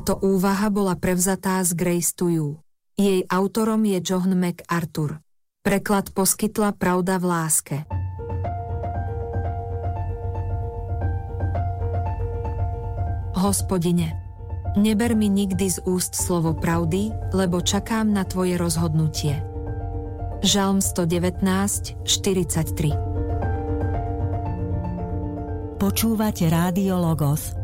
To úvaha bola prevzatá z Grace to You. Jej autorom je John MacArthur. Preklad poskytla Pravda v láske. Hospodine, neber mi nikdy z úst slovo pravdy, lebo čakám na tvoje rozhodnutie. Žalm 119:43. Počúvate Rádio Logos,